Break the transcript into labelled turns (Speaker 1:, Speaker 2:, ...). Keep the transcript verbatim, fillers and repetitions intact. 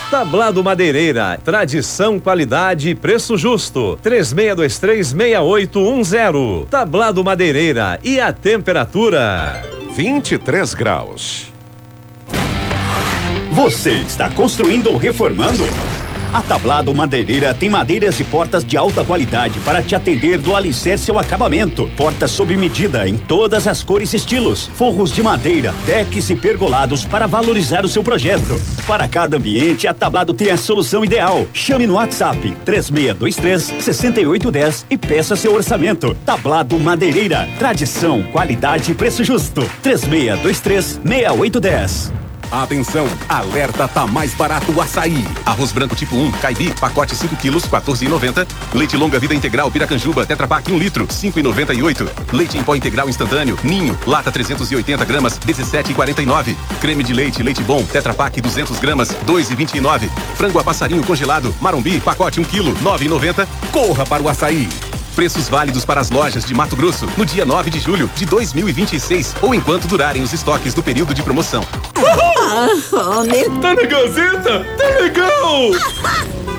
Speaker 1: Tablado Madeireira, tradição, qualidade e preço justo. três seis dois três, seis oito um zero. Tablado Madeireira, e a temperatura?
Speaker 2: vinte e três graus.
Speaker 3: Você está construindo ou reformando? A Tablado Madeireira tem madeiras e portas de alta qualidade para te atender do alicerce ao acabamento. Portas sob medida em todas as cores e estilos. Forros de madeira, decks e pergolados para valorizar o seu projeto. Para cada ambiente, a Tablado tem a solução ideal. Chame no WhatsApp três seis dois três, seis oito um zero e peça seu orçamento. Tablado Madeireira. Tradição, qualidade e preço justo. três seis dois três, seis oito um zero.
Speaker 4: Atenção, alerta, tá mais barato o açaí. Arroz branco tipo um, Caibi, pacote cinco quilos, quatorze e noventa. Leite longa vida integral Piracanjuba, Tetra Pak um litro, cinco e noventa e oito. Leite em pó integral instantâneo, Ninho, lata trezentos e oitenta gramas, dezessete e quarenta e nove. Creme de leite, Leite Bom, Tetra Pak duzentas gramas, dois e vinte e nove. Frango a passarinho congelado, Marumbi, pacote um quilo, nove e noventa. Corra para o açaí. Preços válidos para as lojas de Mato Grosso no dia nove de julho de dois mil e vinte e seis ou enquanto durarem os estoques do período de promoção.
Speaker 5: Ah, oh, meu...
Speaker 1: Tá na Gazeta? Tá legal!